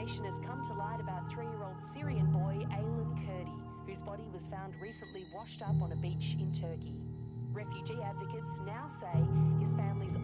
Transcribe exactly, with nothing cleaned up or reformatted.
information has come to light about three-year-old Syrian boy Aylan Kurdi, whose body was found recently washed up on a beach in Turkey. Refugee advocates now say his family's